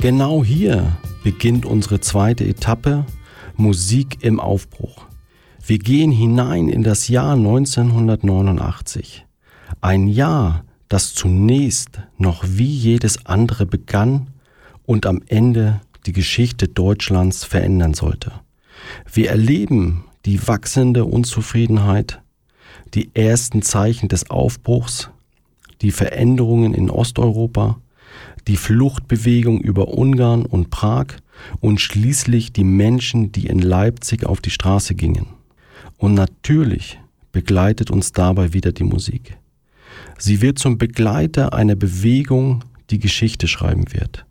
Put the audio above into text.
Genau hier beginnt unsere zweite Etappe Musik im Aufbruch. Wir gehen hinein in das Jahr 1989. Ein Jahr, das zunächst noch wie jedes andere begann und am Ende die Geschichte Deutschlands verändern sollte. Wir erleben die wachsende Unzufriedenheit, die ersten Zeichen des Aufbruchs, die Veränderungen in Osteuropa, die Fluchtbewegung über Ungarn und Prag und schließlich die Menschen, die in Leipzig auf die Straße gingen. Und natürlich begleitet uns dabei wieder die Musik. Sie wird zum Begleiter einer Bewegung, die Geschichte schreiben wird.